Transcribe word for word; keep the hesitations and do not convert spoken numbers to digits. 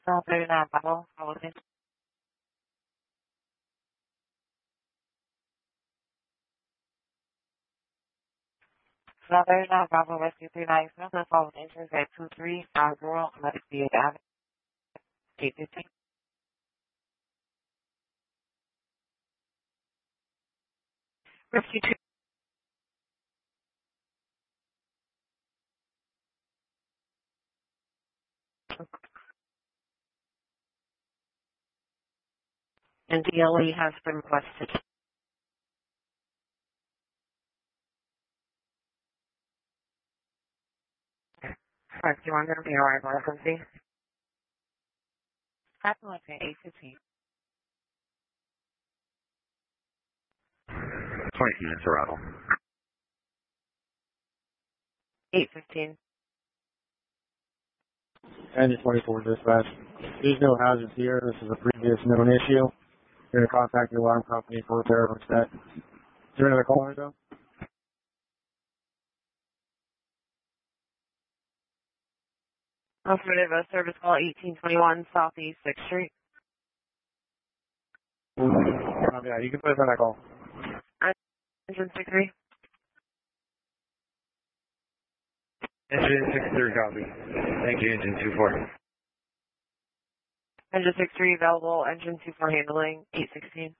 No, thirty-nine, Bravo. How was it? No, thirty-nine, Bravo, Rescue three nine seven. That's all with insurance at two three five zero Atlantic V eight Avenue, eight fifteen. Rescue two. And D L E has been requested. Correct. You want to be alright, emergency? Happen like at eight fifteen. twenty minutes arrival. eight fifteen. Engine twenty-four dispatch. There's no hazards here. This is a previous known issue. You're going to contact the alarm company for repair of that. Is there another call on it though? Affirmative, uh, service call eighteen twenty-one Southeast sixth Street. Um, yeah, you can put us on that call. Engine six three. Engine six three copy. Thank you, engine two four. Engine six three available. Engine two four handling eight sixteen.